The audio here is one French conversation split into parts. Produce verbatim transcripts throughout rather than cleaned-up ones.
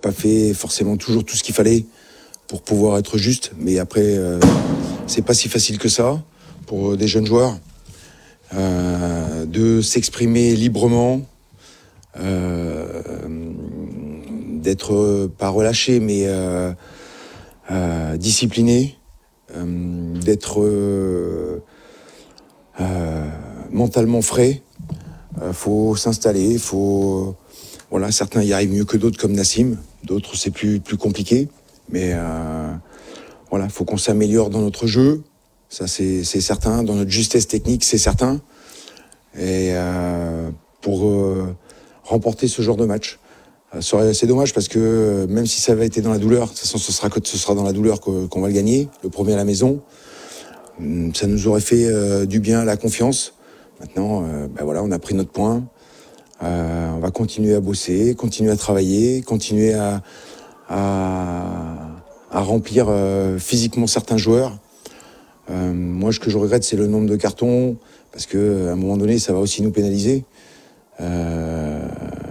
pas fait forcément toujours tout ce qu'il fallait pour pouvoir être juste. Mais après, euh, c'est pas si facile que ça pour des jeunes joueurs euh, de s'exprimer librement, euh, d'être pas relâché, mais euh, euh, discipliné, euh, d'être euh, euh, mentalement frais. Euh, faut s'installer, faut voilà, certains y arrivent mieux que d'autres comme Nassim, d'autres c'est plus plus compliqué, mais euh, voilà, faut qu'on s'améliore dans notre jeu, ça c'est c'est certain, dans notre justesse technique c'est certain, et euh, pour euh, remporter ce genre de match. Euh, c'est dommage parce que euh, même si ça avait été dans la douleur, de toute façon ce sera ce sera dans la douleur que, qu'on va le gagner, le premier à la maison. Ça nous aurait fait euh, du bien, la confiance. Maintenant, euh, ben voilà, on a pris notre point. Euh, on va continuer à bosser, continuer à travailler, continuer à, à, à remplir euh, physiquement certains joueurs. Euh, moi, ce que je regrette, c'est le nombre de cartons, parce que à un moment donné, ça va aussi nous pénaliser euh,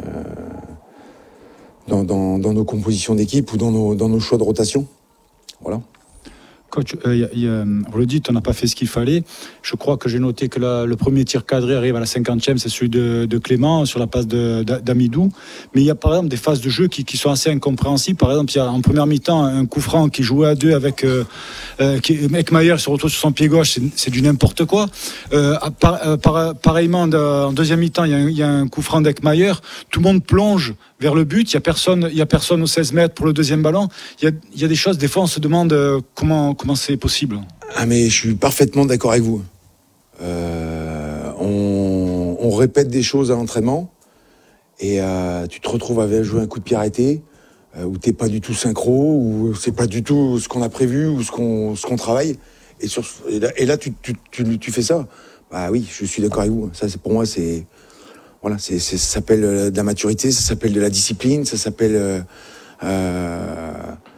dans, dans, dans nos compositions d'équipe ou dans nos, dans nos choix de rotation. Voilà. Coach, euh, y a, y a, vous le dites, on n'a pas fait ce qu'il fallait. Je crois que j'ai noté que la, le premier tir cadré arrive à la cinquantième, c'est celui de, de Clément sur la passe de, d'Amidou. Mais il y a par exemple des phases de jeu qui, qui sont assez incompréhensibles. Par exemple, il y a en première mi-temps un coup franc qui jouait à deux avec euh, euh, Ekmayer se retrouve sur son pied gauche, c'est, c'est du n'importe quoi. Euh, par, euh, par, pareillement, en deuxième mi-temps, il y a, il y a un coup franc d'Ekmayer. Tout le monde plonge vers le but. Il y a personne, il y a personne aux seize mètres pour le deuxième ballon. Il y a, il y a des choses. Des fois, on se demande euh, comment. Comment c'est possible? Ah mais je suis parfaitement d'accord avec vous. Euh, on, on répète des choses à l'entraînement et euh, tu te retrouves à jouer un coup de pied arrêté euh, où t'es pas du tout synchro, où c'est pas du tout ce qu'on a prévu ou ce qu'on ce qu'on travaille. Et, sur, et là, et là tu, tu, tu, tu fais ça. Bah oui, je suis d'accord avec vous. Ça c'est pour moi c'est voilà, c'est, c'est ça s'appelle de la maturité, ça s'appelle de la discipline, ça s'appelle euh, euh,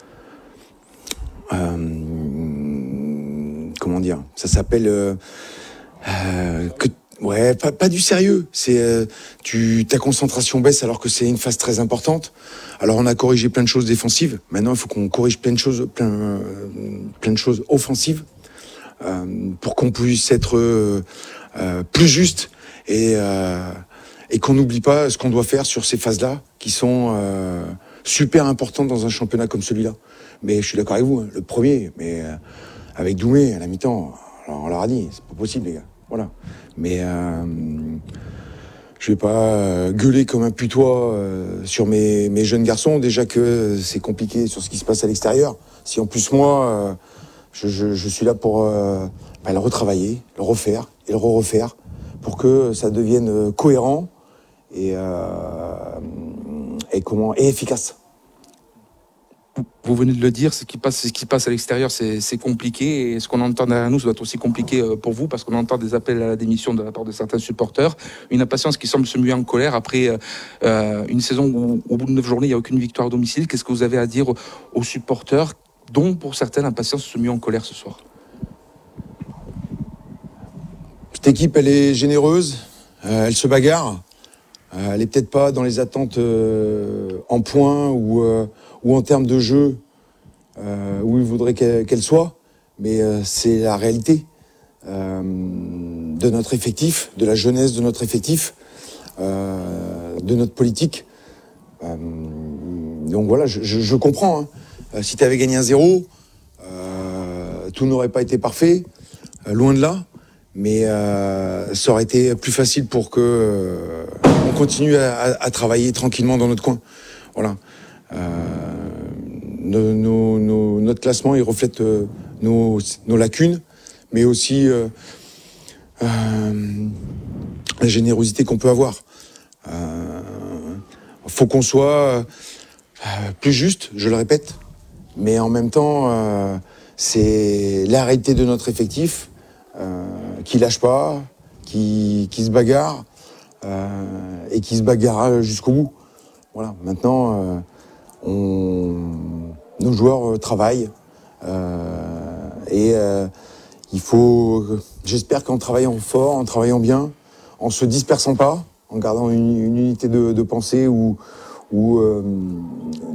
euh, comment dire, ça s'appelle euh, euh, que ouais, pas, pas du sérieux. C'est euh, tu ta concentration baisse alors que c'est une phase très importante. Alors on a corrigé plein de choses défensives. Maintenant il faut qu'on corrige plein de choses, plein euh, plein de choses offensives euh, pour qu'on puisse être euh, euh, plus juste et euh, et qu'on n'oublie pas ce qu'on doit faire sur ces phases-là qui sont euh, super importantes dans un championnat comme celui-là. Mais je suis d'accord avec vous, hein, le premier, mais euh, avec Doumé à la mi-temps, alors on leur a dit, c'est pas possible les gars, voilà. Mais euh, je vais pas euh, gueuler comme un putois euh, sur mes, mes jeunes garçons, déjà que c'est compliqué sur ce qui se passe à l'extérieur. Si en plus moi, euh, je, je, je suis là pour euh, bah, le retravailler, le refaire et le re-refaire pour que ça devienne cohérent et, euh, et, comment, et efficace. Vous venez de le dire, ce qui passe, ce qui passe à l'extérieur, c'est, c'est compliqué. Et ce qu'on entend derrière nous, ça doit être aussi compliqué pour vous, parce qu'on entend des appels à la démission de la part de certains supporters. Une impatience qui semble se muer en colère après euh, une saison où, au bout de neuf journées, il n'y a aucune victoire à domicile. Qu'est-ce que vous avez à dire aux, aux supporters, dont pour certains, l'impatience se mue en colère ce soir? Cette équipe, elle est généreuse, euh, elle se bagarre. Euh, elle est peut-être pas dans les attentes euh, en points ou, euh, ou en termes de jeu euh, où il voudrait qu'elle, qu'elle soit, mais euh, c'est la réalité euh, de notre effectif, de la jeunesse de notre effectif, euh, de notre politique. Euh, donc voilà, je, je, je comprends. Hein. Si tu avais gagné un zéro, euh, tout n'aurait pas été parfait, euh, loin de là. Mais euh, ça aurait été plus facile pour que euh, on continue à, à, à travailler tranquillement dans notre coin. Voilà. Euh, nos, nos, nos, notre classement, il reflète euh, nos, nos lacunes, mais aussi euh, euh, la générosité qu'on peut avoir. Il euh, faut qu'on soit euh, plus juste, je le répète, mais en même temps, euh, c'est la réalité de notre effectif. Euh, qui lâche pas, qui, qui se bagarre euh, et qui se bagarrera jusqu'au bout. Voilà. Maintenant, euh, on, nos joueurs euh, travaillent euh, et euh, il faut, j'espère qu'en travaillant fort, en travaillant bien, en se dispersant pas, en gardant une, une unité de, de pensée ou, ou euh,